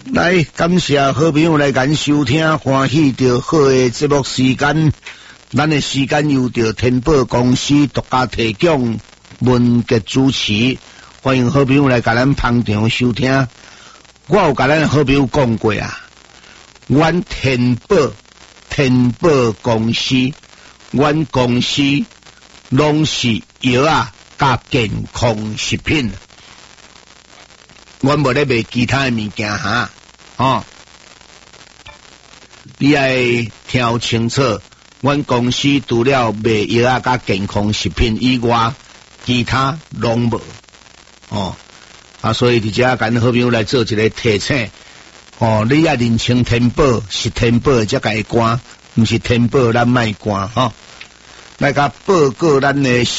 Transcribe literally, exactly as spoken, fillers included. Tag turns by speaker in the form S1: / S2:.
S1: 来，感谢好朋友来咱收听，欢喜着好的节目时间。咱的时间由着天宝公司独家提供，文杰主持。欢迎好朋友来甲咱捧场收听。我有甲咱的好朋友讲过啊，阮天宝天宝公司，阮公司拢是药啊甲健康食品。阮无咧卖其他的物件哈，哦，你爱听清楚，阮公司除了卖药啊甲健康食品以外，其他拢无，哦，啊，所以伫遮甲咱好朋友来做一个提醒，哦，你要认清天宝是天宝才该关，毋是天宝咱卖关哈，来甲报告咱的。